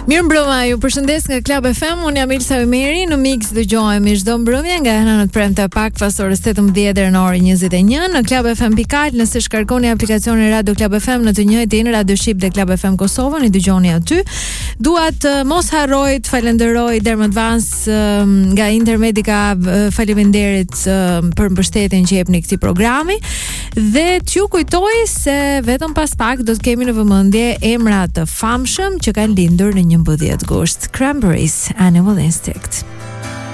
Mirëmbrëma, ju përshëndes nga Club FM. Unë jam Ilsa Emeri, në Mix dëgjohemi çdo mbrëmje nga hëna në të premte pak pas orës 18 deri në orën 21 në Club FM Pikal. Nëse shkarkoni aplikacionin Radio Club FM në të njëjtin Radio Ship dhe Club FM Kosovën, i dëgjoni aty. Dua të mos harroj të falenderoj Dermadvans nga Intermedica, faleminderit për mbështetjen që jepni këtij programi dhe t'ju kujtoj se vetëm pas pak do të kemi në vëmendje emra të famshëm që kanë lindur në 11 gusht. Cranberries, Animal Instinct.